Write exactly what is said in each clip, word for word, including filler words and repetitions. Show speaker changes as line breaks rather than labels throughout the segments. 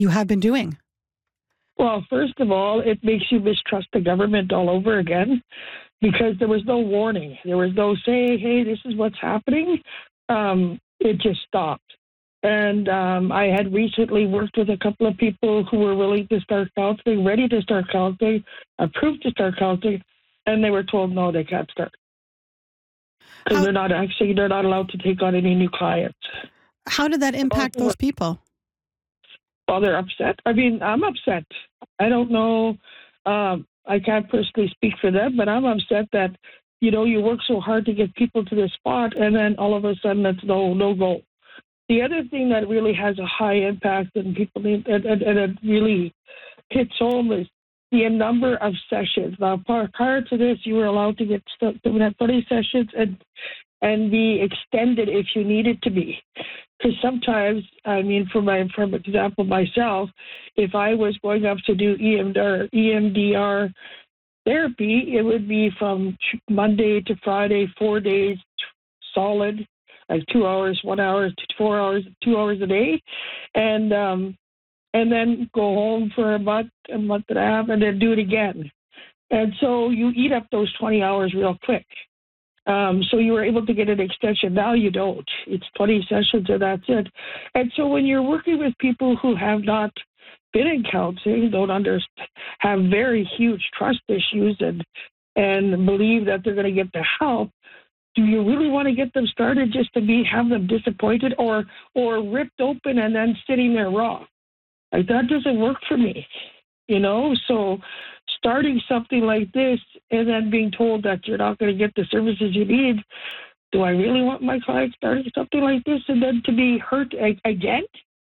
you have been doing?
Well, first of all, it makes you mistrust the government all over again because there was no warning. There was no say, hey, this is what's happening. Um, it just stopped. And um, I had recently worked with a couple of people who were willing to start counseling, ready to start counseling, approved to start counseling, and they were told, no, they can't start. Because
How,
they're not actually, they're not allowed to take on any new clients.
how did that impact those people?
Well, they're upset. I mean, I'm upset. I don't know. Um, I can't personally speak for them, but I'm upset that, you know, you work so hard to get people to this spot, and then all of a sudden it's no, no go. The other thing that really has a high impact and people need, and, and, and it really hits home is the number of sessions. Now, prior to this, you were allowed to get to have thirty sessions and and be extended if you needed to be. Because sometimes, I mean, for my, for example, myself, if I was going up to do E M D R, E M D R therapy, it would be from Monday to Friday, four days solid, like two hours, one hour, four hours, two hours a day, and um, and then go home for a month, a month and a half, and then do it again. And so you eat up those twenty hours real quick. Um, so you were able to get an extension. Now you don't. It's twenty sessions and that's it. And so when you're working with people who have not been in counseling, don't understand, have very huge trust issues and and believe that they're going to get the help, do you really want to get them started just to be have them disappointed or or ripped open and then sitting there raw? Like, that doesn't work for me, you know? So starting something like this and then being told that you're not going to get the services you need, do I really want my client starting something like this and then to be hurt again?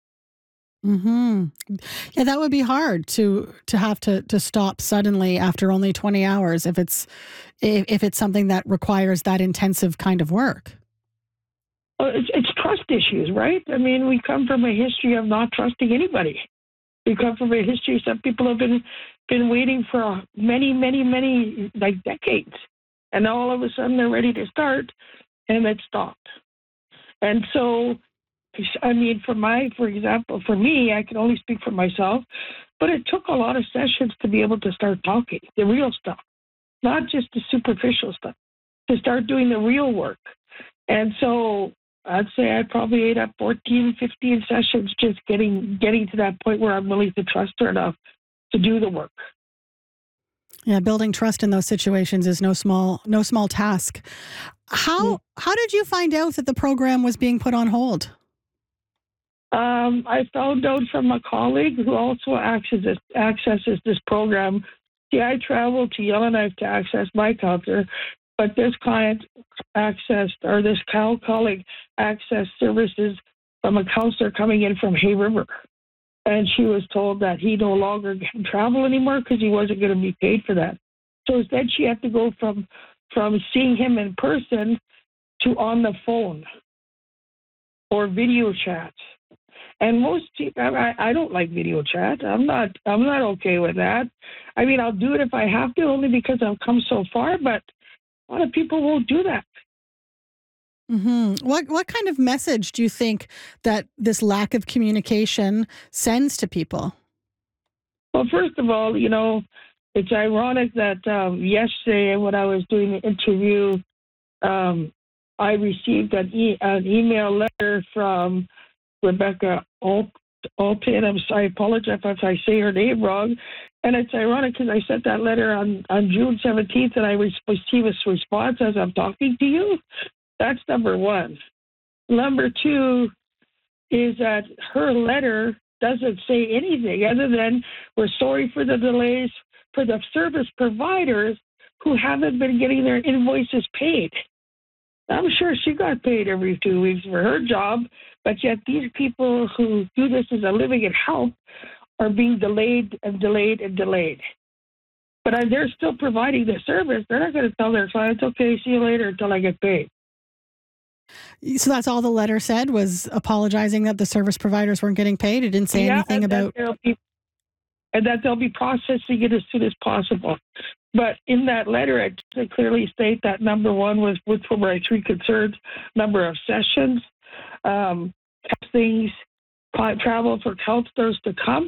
Mm-hmm. Yeah, that would be hard to to have to, to stop suddenly after only twenty hours if it's if, if it's something that requires that intensive kind of work.
Well, it's, it's trust issues, right? I mean, we come from a history of not trusting anybody. We come from a history. Some people have been been waiting for many, many, many like decades, and now all of a sudden they're ready to start, and it stopped. And so, I mean, for my, for example, for me, I can only speak for myself, but it took a lot of sessions to be able to start talking, the real stuff, not just the superficial stuff, to start doing the real work. And so I'd say I probably ate up fourteen, fifteen sessions just getting getting to that point where I'm willing to trust her enough to do the work.
Yeah, building trust in those situations is no small no small task. How how did you find out that the program was being put on hold?
Um, I found out from a colleague who also accesses accesses this program. See, I traveled to Yellowknife to access my counselor, but this client accessed, or this Cal colleague accessed services from a counselor coming in from Hay River. And she was told that he no longer can travel anymore because he wasn't going to be paid for that. So instead she had to go from from seeing him in person to on the phone or video chat. And most people, I, I don't like video chat. I'm not I'm not okay with that. I mean, I'll do it if I have to, only because I've come so far, but a lot of people won't do that.
Mm-hmm. What what kind of message do you think that this lack of communication sends to people?
Well, first of all, you know, it's ironic that um, yesterday when I was doing the interview, um, I received an, e- an email letter from Rebecca Alt- Alton. I'm sorry, I apologize if I say her name wrong. And it's ironic because I sent that letter on, on June seventeenth and I re- received a response as I'm talking to you. That's number one. Number two is that her letter doesn't say anything other than we're sorry for the delays for the service providers who haven't been getting their invoices paid. I'm sure she got paid every two weeks for her job, but yet these people who do this as a living and help are being delayed and delayed and delayed. But they're still providing the service. They're not going to tell their clients, okay, see you later until I get paid.
So that's all the letter said, was apologizing that the service providers weren't getting paid? It didn't say
yeah,
anything
and
about...
That be, and that they'll be processing it as soon as possible. But in that letter, it clearly state that number one was, which were my three concerns, number of sessions, um, testings, travel for counselors to come,